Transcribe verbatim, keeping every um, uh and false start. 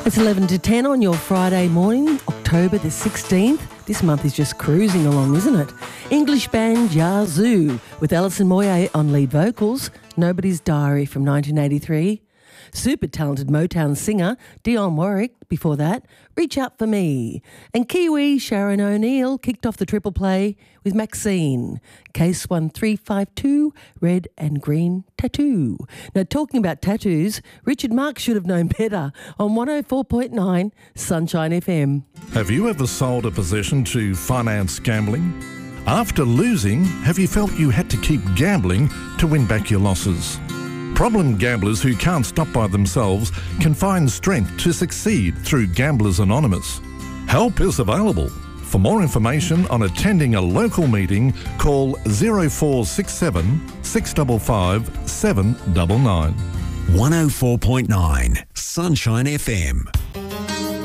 It's eleven to ten on your Friday morning, October the sixteenth. This month is just cruising along, isn't it? English band Yazoo with Alison Moyet on lead vocals, Nobody's Diary from nineteen eighty-three. Super talented Motown singer Dionne Warwick before that, Reach Out For Me. And Kiwi Sharon O'Neill kicked off the triple play with Maxine, Case one three five two, Red and Green Tattoo. Now, talking about tattoos, Richard Marx should have known better on one oh four point nine Sunshine F M. Have you ever sold a position to finance gambling? After losing, have you felt you had to keep gambling to win back your losses? Problem gamblers who can't stop by themselves can find strength to succeed through Gamblers Anonymous. Help is available. For more information on attending a local meeting, call zero four six seven, six five five, seven nine nine. one oh four point nine Sunshine F M.